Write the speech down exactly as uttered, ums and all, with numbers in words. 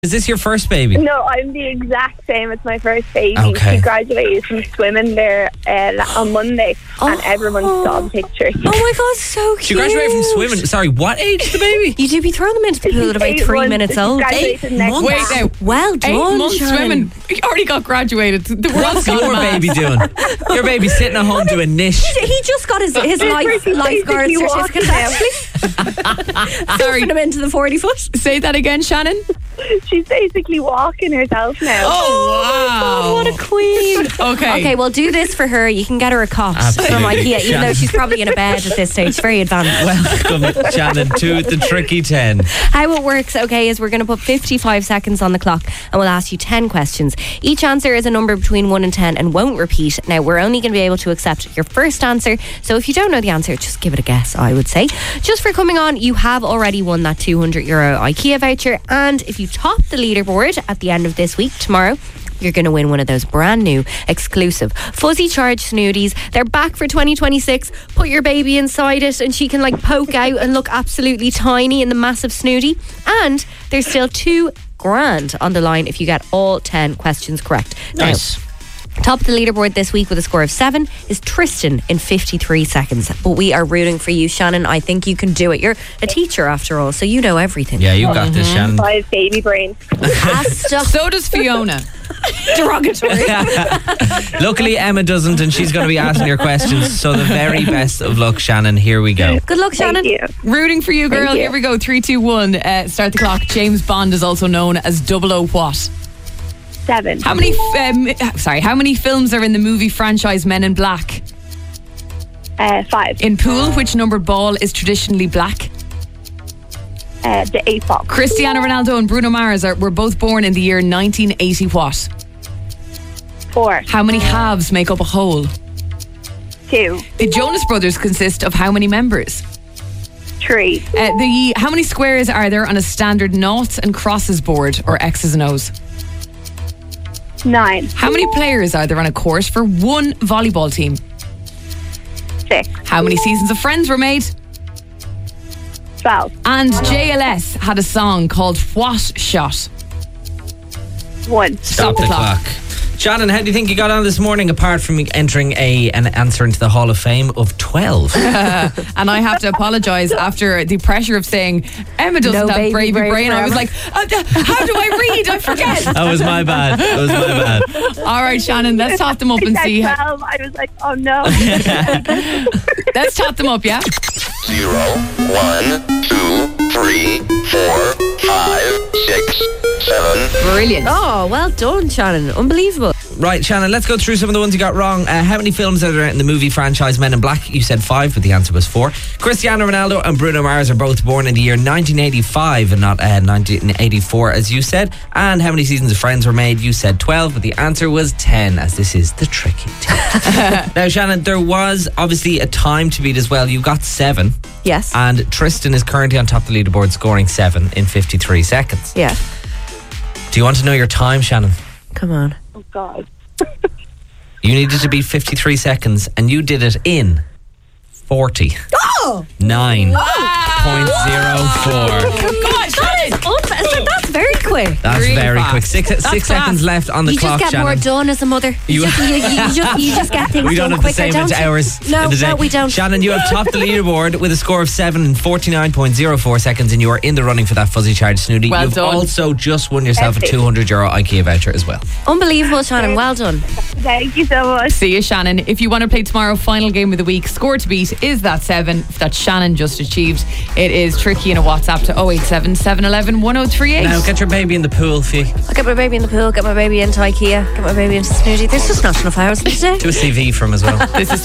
Is this your first baby? No, I'm the exact same. It's my first baby. Okay. She graduated from swimming there uh, on Monday, Oh. and everyone saw the pictures. Oh my God, so cute. She graduated from swimming. Sorry, what age is the baby? You do be throwing them into the pool at about Eight three months. minutes She old. graduated next months. month. Wait, now. Well Eight done, months Shannon. swimming. You already got graduated. The world's What's gone your mad. baby doing? Your baby's sitting at home doing niche. He just got his, his life, She's lifeguard basically certificate, walking now. actually. Sorry. Put him into the forty foot. Say that again, Shannon. She's basically walking herself now. Oh, wow. What a queen. Okay. Okay, well, do this for her. You can get her a cot Absolutely. from IKEA, even though Shannon. she's probably in a bed at this stage. Very advanced. Welcome, Shannon, to the Tricky ten. How it works, okay, is we're going to put fifty-five seconds on the clock and we'll ask you ten questions. Each answer is a number between one and ten and won't repeat. Now, we're only going to be able to accept your first answer, so if you don't know the answer, just give it a guess, I would say. Just for coming on, you have already won that two hundred euro IKEA voucher, and if you top the leaderboard at the end of this week, tomorrow, you're going to win one of those brand new exclusive Fuzzy Charge Snooties. They're back for twenty twenty-six. Put your baby inside it and she can like poke out and look absolutely tiny in the massive snooty. And there's still two grand on the line if you get all ten questions correct. Nice. Now, top of the leaderboard this week with a score of seven is Tristan in fifty-three seconds. But we are rooting for you, Shannon. I think you can do it. You're a teacher after all, so you know everything. Yeah, you got this, Shannon. Five baby brains. Ah, stop. So does Fiona. Derogatory. Luckily, Emma doesn't, and she's going to be asking your questions. So the very best of luck, Shannon. Here we go. Good luck, Shannon. Thank you. Rooting for you, girl. Thank you. Here we go. Three, two, one. Uh, start the clock. James Bond is also known as Double O what? Seven. How many? Um, sorry. How many films are in the movie franchise Men in Black? Uh, five. In pool, which numbered ball is traditionally black? Uh, the eight ball. Cristiano Ronaldo and Bruno Mars are, were both born in the year nineteen eighty what? Four. How many halves make up a whole? Two. The Jonas Brothers consist of how many members? Three. Uh, the How many squares are there on a standard noughts and crosses board, or X's and O's? Nine. How many players are there on a court for one volleyball team? Six. How many seasons of Friends were made? Twelve. And J L S had a song called What Shot? One. Stop the clock. Shannon, how do you think you got on this morning, apart from entering a an answer into the Hall of Fame of twelve? And I have to apologise after the pressure of saying Emma doesn't No have baby baby brain brain. I was forever. like, uh, uh, how do I read? I forget. That was my bad. That was my bad. All right, Shannon, let's top them up and At see. How, twelve, I was like, oh no. let's top them up, yeah? Zero, one, two, three, four, five, six, seven. Brilliant. Oh, well done, Shannon. Unbelievable. Right, Shannon, let's go through some of the ones you got wrong. Uh, how many films are there in the movie franchise Men in Black? You said five, but the answer was four. Cristiano Ronaldo and Bruno Mars are both born in the year nineteen eighty-five and not uh, nineteen eighty-four, as you said. And how many seasons of Friends were made? You said twelve, but the answer was ten, as this is the tricky test. Now, Shannon, there was obviously a time to beat as well. You got seven. Yes. And Tristan is currently on top of the leaderboard, scoring seven in fifty-three seconds. Yeah. Do you want to know your time, Shannon? Come on. Oh God. You needed to beat fifty-three seconds, and you did it in forty. Oh! nine point zero four. God, Shannon. Unfa- that's very quick. That's Really very fast. quick. Six, That's six fast. seconds left on the You clock, just get Shannon. more done as a mother. You, You- just, you, you, you just, you just get things We don't done have the quicker, same don't amount of you? hours No, in the day. no, we don't. Shannon, you have topped the leaderboard with a score of seven and forty-nine point zero four seconds, and you are in the running for that Fuzzy Charge Snooty. Well You've done. also just won yourself a Epic. two hundred euro IKEA voucher as well. Unbelievable, Shannon. Well done. Thank you so much. See you, Shannon. If you want to play tomorrow, final game of the week, score to beat is that seven that Shannon just achieved. It is tricky in a WhatsApp to oh eight seven, seven one one, one oh three eight. Now, get your baby in the pool, Fee. I'll get my baby in the pool, get my baby into IKEA, get my baby into Snooty. There's just not enough hours in the day. Do a C V from as well. This is